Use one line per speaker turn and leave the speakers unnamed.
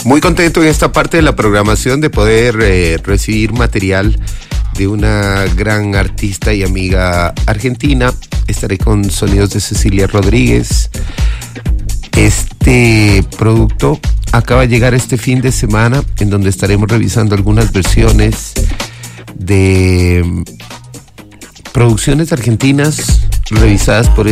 Muy contento en esta parte de la programación de poder recibir material de una gran artista y amiga argentina. Estaré con Sonidos de Cecilia Rodríguez. Este producto acaba de llegar este fin de semana, en donde estaremos revisando algunas versiones de producciones argentinas revisadas por